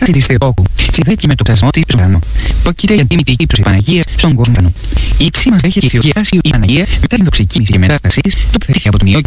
έκφραση της Θεοτόκου συνδέει με το ψασμό της ουρανού. Πρόκειται για τη μυθική ύψωση Παναγίας στον κόσμο. Η ύψη μας έχει και η Θεοκήραση η Παναγία μετά την δοξική κίνηση και μετάσταση του πθερήθηκε από τον ιό